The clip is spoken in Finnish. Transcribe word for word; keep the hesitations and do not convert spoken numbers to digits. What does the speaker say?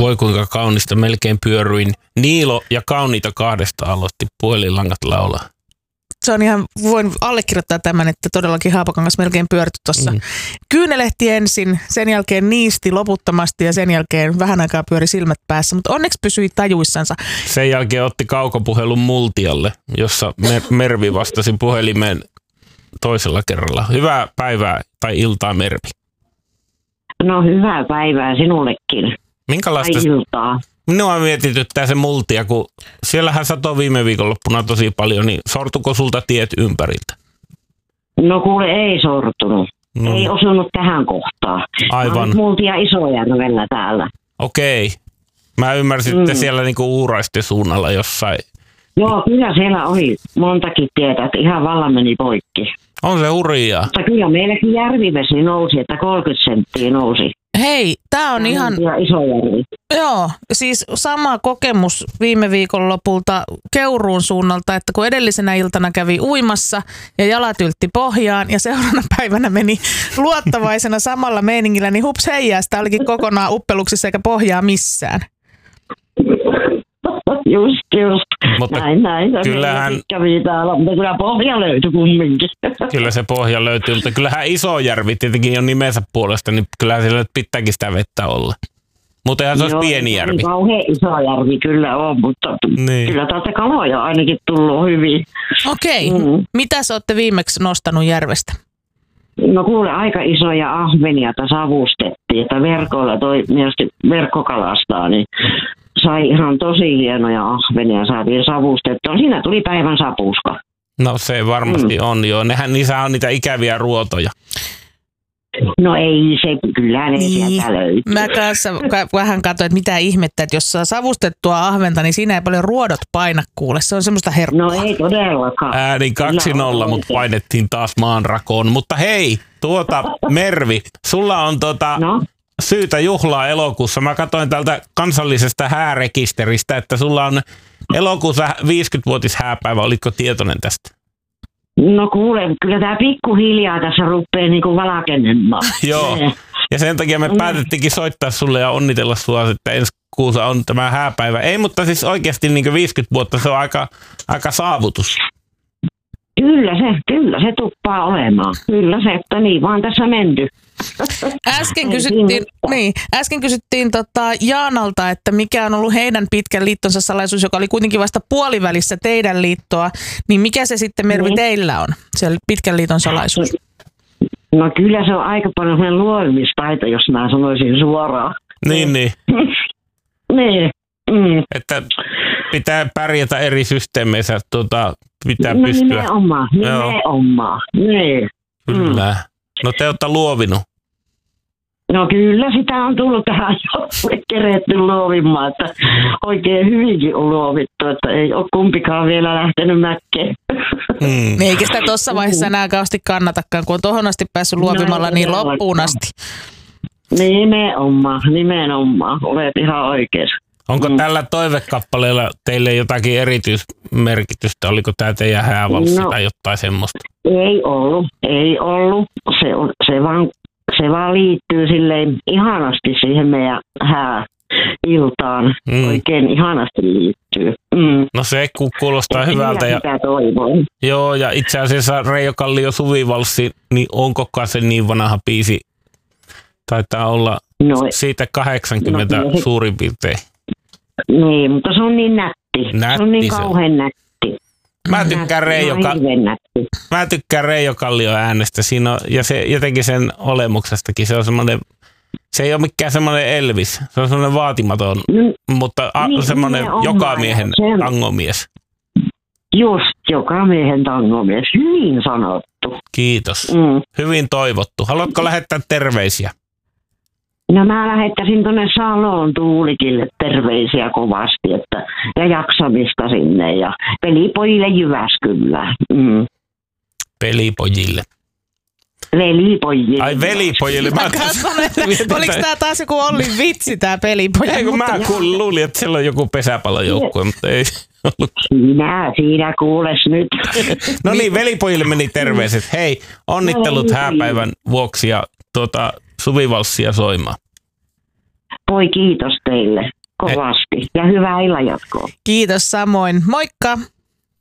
Voi kuinka kaunista, melkein pyöryin. Niilo ja Kauniita kahdesta aloitti puhelinlangat laulaa. Se on ihan, voin allekirjoittaa tämän, että todellakin Haapakangas melkein pyörtyi tuossa. Mm. Kyynelehti ensin, sen jälkeen niisti loputtomasti ja sen jälkeen vähän aikaa pyöri silmät päässä, mutta onneksi pysyi tajuissansa. Sen jälkeen otti kaukopuhelun Multialle, jossa Mervi vastasi puhelimeen toisella kerralla. Hyvää päivää tai iltaa, Mervi. No hyvää päivää sinullekin. Minkälaista? Tai iltaa. Minua mietityttää se Multia, kun siellähän satoi viime viikonloppuna tosi paljon, niin sortuko sulta tiet ympäriltä? No kuule, ei sortunut. No. Ei osunut tähän kohtaan. Aivan. Multia Isojärvellä täällä. Okei. Mä ymmärsin, että mm. siellä niinku Uuraisten suunnalla jossain. Joo, kyllä siellä oli montakin tietä, että ihan vallan meni poikki. On se hurjaa. Mutta kyllä meilläkin järvivesi nousi, että kolmekymmentä senttiä nousi. Hei, tää on ihan... Ja Isojärvi. Joo, siis sama kokemus viime viikonlopulta Keuruun suunnalta, että kun edellisenä iltana kävi uimassa ja jalat yltti pohjaan ja seuraavana päivänä meni luottavaisena samalla meiningillä, niin hups heijää, sitä olikin kokonaan uppeluksissa eikä pohjaa missään. Just, just. Mutta näin, näin. Kyllähän... Kävi täällä, mutta kyllä pohja löytyi kumminkin. Kyllä se pohja löytyy, mutta kyllähän Isojärvi tietenkin on nimensä puolesta, niin kyllähän siellä pitääkin sitä vettä olla. Mutta eihän se olisi pieni järvi. Niin kauhean iso järvi kyllä on, mutta niin. Kyllä täältä kaloja ainakin tullut hyvin. Okei. Mm. Mitä sä olette viimeksi nostanut järvestä? No kuule, aika isoja ahvenia savustettiin, että verkoilla toi mielestäni verkkokalastaa, niin sai ihan tosi hienoja ahvenia, saatiin savustettua. Siinä tuli päivän sapuska. No se varmasti mm. on joo. Nehän, niissä on niitä ikäviä ruotoja. No ei se, kyllä ne niin. Sieltä löytyy. Mä kanssa vähän katsoin, että mitä ihmettä, että jos saa savustettua ahventa, niin siinä ei paljon ruodot paina kuule. Se on semmoista herkkua. No ei todellakaan. Ääni kaksi nolla, mutta painettiin taas maanrakoon. Mutta hei, tuota Mervi, sulla on tota... No? Syytä juhlaa elokuussa. Mä katsoin täältä kansallisesta häärekisteristä, että sulla on elokuussa viisikymmenvuotis hääpäivä. Olitko tietoinen tästä? No kuule, kyllä tää pikkuhiljaa tässä rupeaa niinku valkenemaan. Joo, ja sen takia me päätettiinkin soittaa sulle ja onnitella sua, että ensi kuussa on tämä hääpäivä. Ei, mutta siis oikeasti niin viisikymmentä vuotta se on aika, aika saavutus. Kyllä se, kyllä se tuppaa olemaan. Kyllä se, että niin vaan tässä menty. Äsken kysyttiin, niin, äsken kysyttiin tota Jaanalta, että mikä on ollut heidän pitkän liittonsa salaisuus, joka oli kuitenkin vasta puolivälissä teidän liittoa, niin mikä se sitten Mervi niin. teillä on, se pitkän liiton salaisuus? No kyllä se on aika paljon sellainen luomistaito, jos mä sanoisin suoraan. Niin, niin. niin. Mm. Että pitää pärjätä eri systeemeissä, tuota, pitää no, pystyä. Nimenomaan, nimenomaan. Niin. Kyllä. Mm. No te olette luovinut. No kyllä sitä on tullut tähän jo keretty luovimaan, että oikein hyvinkin on luovittu, että ei ole kumpikaan vielä lähtenyt mäkkeen. Hmm. Eikä sitä tuossa vaiheessa enää kauheasti kannatakaan, kun on tohon asti päässyt luovimalla no, niin loppuun asti. Nimenomaan, nimenomaan. Olet ihan oikeassa. Onko mm. tällä toivekappaleella teille jotakin erityismerkitystä? Oliko tämä teidän häävalssi no, tai jotain semmoista? Ei ollut, ei ollut. Se, on, se, vaan, se vaan liittyy silleen ihanasti siihen meidän hääiltaan. Mm. Oikein ihanasti liittyy. Mm. No se kuulostaa hyvältä. Ja, joo, ja itse asiassa Reijo Kallio Suvivalssi, niin onko se niin vanha biisi? Taitaa olla no, siitä kahdeksankymmentä no, suurin piirtein. Niin, mutta se on niin nätti. nätti se on niin kauhean nätti. Mä tykkään Reijo, Ka- Mä tykkään Reijo Kallion äänestä. Siinä on, ja se, jotenkin sen olemuksestakin se on semmoinen, se ei ole mikään semmoinen Elvis. Se on semmoinen vaatimaton, mm, mutta a, niin, semmoinen joka miehen tangomies. Just, joka miehen tangomies. Hyvin sanottu. Kiitos. Mm. Hyvin toivottu. Haluatko lähettää terveisiä? No mä lähettäisin tuonne Saloon Tuulikille terveisiä kovasti, että, ja jaksamista sinne ja pelipojille Jyväskylään. Mm. Pelipojille? Velipojille. Ai velipojille. Mä oliko tää taas joku Ollin vitsi tää pelipojille? Ei kun mä kuulin, luulin, että siellä on joku pesäpallojoukkue, mutta ei ollut. Sinä, siinä kuules nyt. No niin, velipojille meni terveiset. Hei, onnittelut hääpäivän vuoksi ja tuota, Suvivalssia soimaan. voi kiitos teille kovasti ja hyvää illanjatkoa. Kiitos samoin. Moikka!